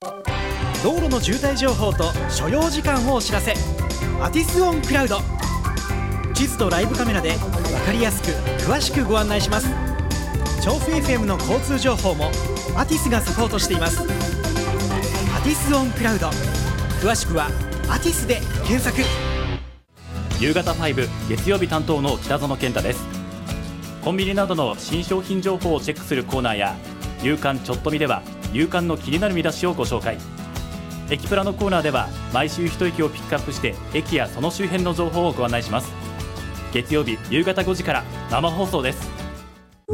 道路の渋滞情報と所要時間をお知らせ。アティスオンクラウド。地図とライブカメラで分かりやすく詳しくご案内します。調布 FM の交通情報もアティスがサポートしています。アティスオンクラウド、詳しくはアティスで検索。 夕方5月曜日担当の北園健太です。コンビニなどの新商品情報をチェックするコーナーや夕刊ちょっと見では夕刊の気になる見出しをご紹介。駅プラのコーナーでは毎週一駅をピックアップして駅やその周辺の情報をご案内します。月曜日夕方5時から生放送です。